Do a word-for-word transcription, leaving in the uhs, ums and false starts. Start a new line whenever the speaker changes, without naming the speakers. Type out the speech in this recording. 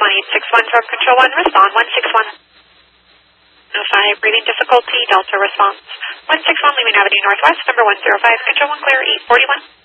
one eight six one from Control one, respond one six one. Notify breathing difficulty, Delta response. one six one, leaving Avenue Northwest, number one zero five, Control one, clear eight forty-one.